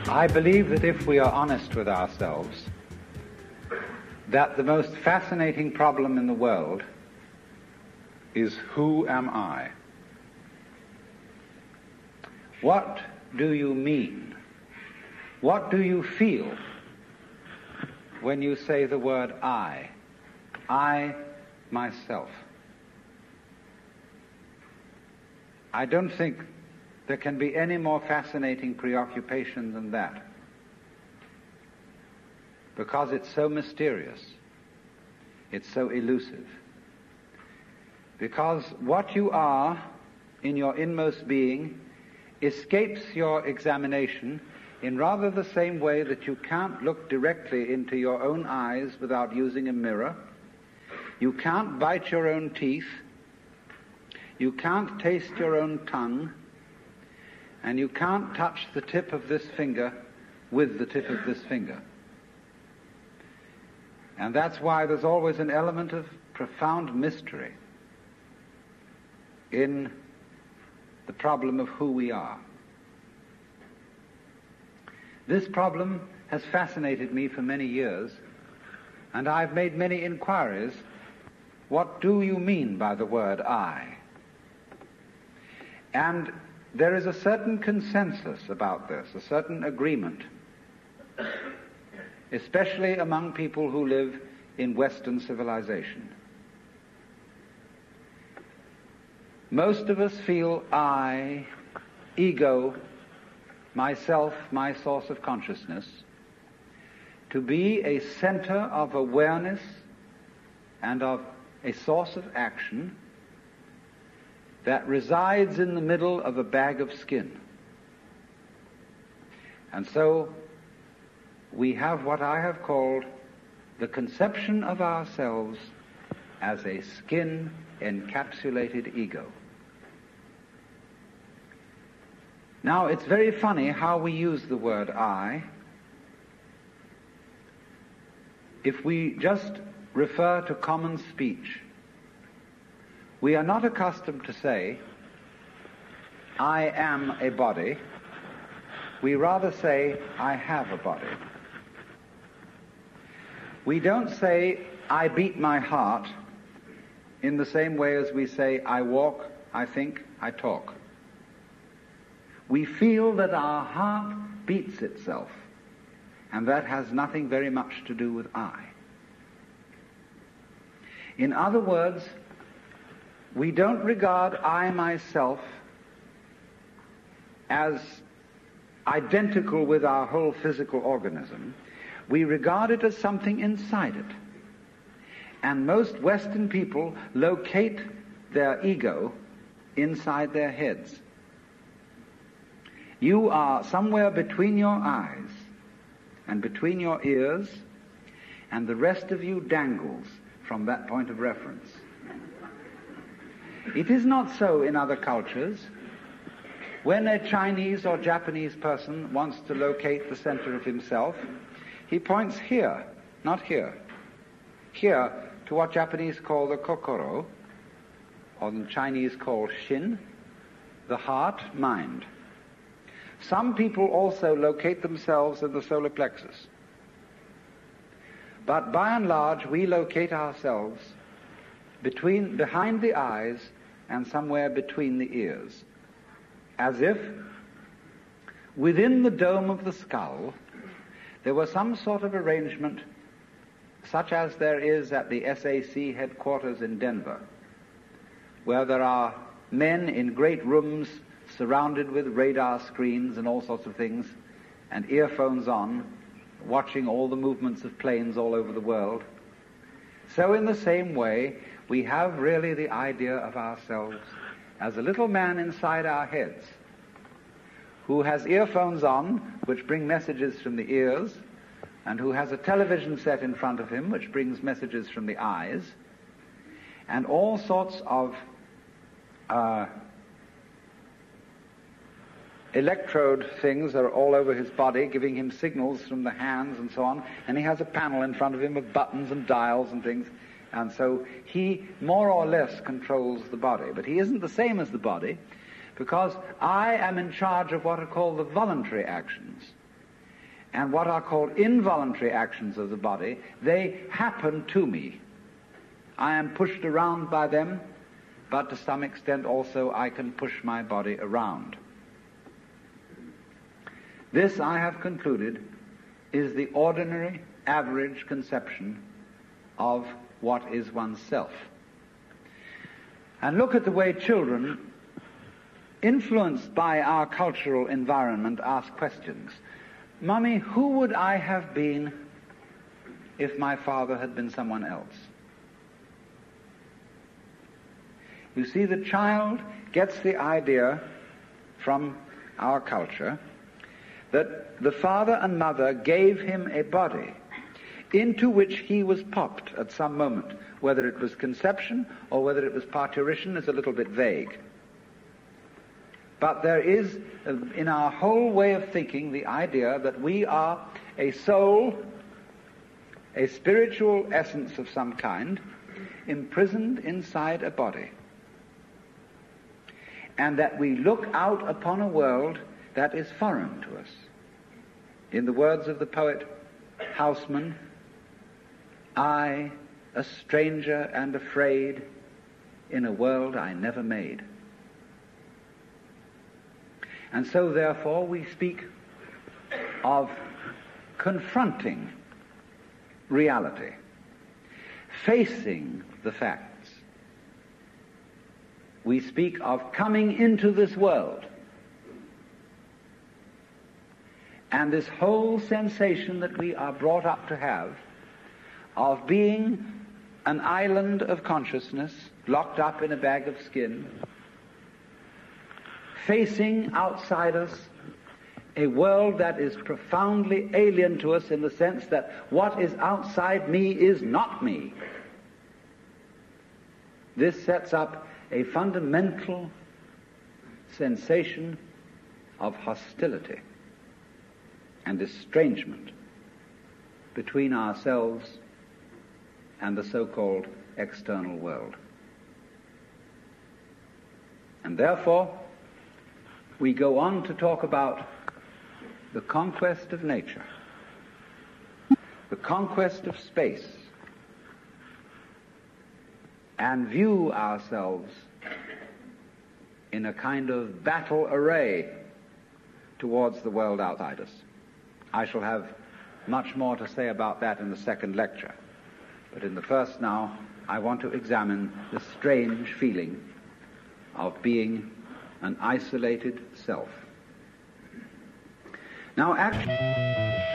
I believe that if we are honest with ourselves, that the most fascinating problem in the world is, who am I? What do you mean? What do you feel when you say the word I? I, myself. I don't think there can be any more fascinating preoccupation than that, because it's so mysterious, it's so elusive. Because what you are in your inmost being escapes your examination in rather the same way that you can't look directly into your own eyes without using a mirror. You can't bite your own teeth. You can't taste your own tongue. And you can't touch the tip of this finger with the tip of this finger. And that's why there's always an element of profound mystery in the problem of who we are. This problem has fascinated me for many years, and I've made many inquiries. What do you mean by the word I? And there is a certain consensus about this, a certain agreement, especially among people who live in Western civilization. Most of us feel I, ego, myself, my source of consciousness, to be a center of awareness and of a source of action that resides in the middle of a bag of skin. And so we have what I have called the conception of ourselves as a skin-encapsulated ego. Now, it's very funny how we use the word I. If we just refer to common speech, we are not accustomed to say, I am a body. We rather say, I have a body. We don't say, I beat my heart, in the same way as we say, I walk, I think, I talk. We feel that our heart beats itself, and that has nothing very much to do with I. In other words, we don't regard I myself as identical with our whole physical organism. We regard it as something inside it. And most Western people locate their ego inside their heads. You are somewhere between your eyes and between your ears, and the rest of you dangles from that point of reference. It is not so in other cultures. When a Chinese or Japanese person wants to locate the center of himself, he points here, not here. Here to what Japanese call the kokoro, or the Chinese call shin, the heart, mind. Some people also locate themselves in the solar plexus. But by and large, we locate ourselves behind the eyes and somewhere between the ears, as if within the dome of the skull there was some sort of arrangement such as there is at the SAC headquarters in Denver, where there are men in great rooms surrounded with radar screens and all sorts of things, and earphones on, watching all the movements of planes all over the world. So in the same way, we have really the idea of ourselves as a little man inside our heads who has earphones on, which bring messages from the ears, and who has a television set in front of him, which brings messages from the eyes, and all sorts of electrode things are all over his body, giving him signals from the hands and so on, and he has a panel in front of him of buttons and dials and things, and so he more or less controls the body. But he isn't the same as the body, because I am in charge of what are called the voluntary actions. and what are called involuntary actions of the body, they happen to me. I am pushed around by them, but to some extent also I can push my body around. This, I have concluded, is the ordinary, average conception of what is oneself. And look at the way children, influenced by our cultural environment, ask questions. Mummy, who would I have been if my father had been someone else? You see, the child gets the idea from our culture that the father and mother gave him a body into which he was popped at some moment. Whether it was conception or whether it was parturition is a little bit vague. But there is, in our whole way of thinking, the idea that we are a soul, a spiritual essence of some kind, imprisoned inside a body. And that we look out upon a world that is foreign to us. In the words of the poet Houseman, I, a stranger and afraid, in a world I never made. And so, therefore, we speak of confronting reality, facing the facts. We speak of coming into this world. And this whole sensation that we are brought up to have of being an island of consciousness locked up in a bag of skin, facing outside us a world that is profoundly alien to us in the sense that what is outside me is not me. This sets up a fundamental sensation of hostility and estrangement between ourselves and the so-called external world. And therefore, we go on to talk about the conquest of nature, the conquest of space, and view ourselves in a kind of battle array towards the world outside us. I shall have much more to say about that in the second lecture. But in the first now, I want to examine the strange feeling of being an isolated self. Now, actually...